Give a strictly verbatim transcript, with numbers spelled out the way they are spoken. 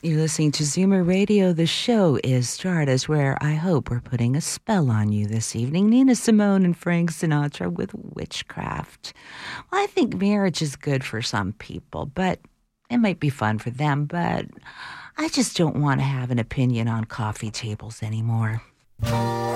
You're listening to Zoomer Radio. The show is Stardust, where I hope we're putting a spell on you this evening. Nina Simone and Frank Sinatra with Witchcraft. Well, I think marriage is good for some people, but it might be fun for them, but I just don't want to have an opinion on coffee tables anymore.